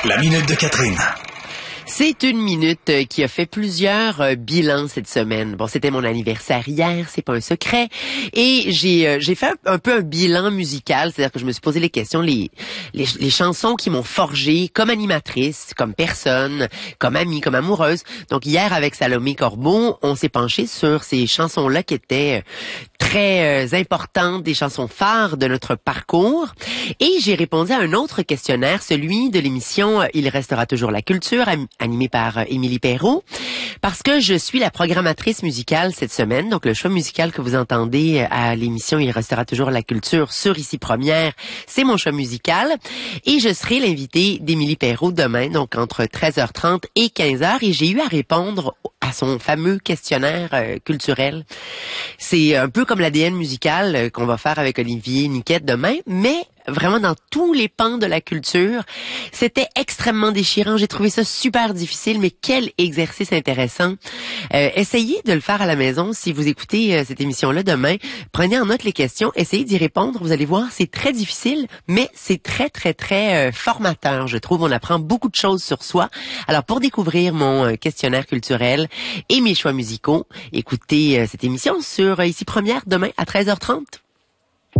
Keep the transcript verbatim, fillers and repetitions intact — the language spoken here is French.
La minute de Catherine. C'est une minute qui a fait plusieurs euh, bilans cette semaine. Bon, c'était mon anniversaire hier, c'est pas un secret. Et j'ai euh, j'ai fait un, un peu un bilan musical, c'est-à-dire que je me suis posé les questions, les les, les chansons qui m'ont forgée comme animatrice, comme personne, comme amie, comme amoureuse. Donc hier, avec Salomé Corbeau, on s'est penché sur ces chansons-là qui étaient très euh, importantes, des chansons phares de notre parcours. Et j'ai répondu à un autre questionnaire, celui de l'émission « Il restera toujours la culture », animée par Émilie Perrault, parce que je suis la programmatrice musicale cette semaine. Donc, le choix musical que vous entendez à l'émission « Il restera toujours la culture » sur Ici Première, c'est mon choix musical. Et je serai l'invitée d'Émilie Perrault demain, donc entre treize heures trente et quinze heures. Et j'ai eu à répondre à son fameux questionnaire euh, culturel. C'est un peu comme l'A D N musical euh, qu'on va faire avec Olivier Niquette demain, mais vraiment dans tous les pans de la culture. C'était extrêmement déchirant. J'ai trouvé ça super difficile, mais quel exercice intéressant. Euh, essayez de le faire à la maison. Si vous écoutez euh, cette émission-là demain, prenez en note les questions, essayez d'y répondre. Vous allez voir, c'est très difficile, mais c'est très, très, très euh, formateur, je trouve. On apprend beaucoup de choses sur soi. Alors, pour découvrir mon euh, questionnaire culturel et mes choix musicaux, écoutez euh, cette émission sur euh, Ici Première demain à treize heures trente.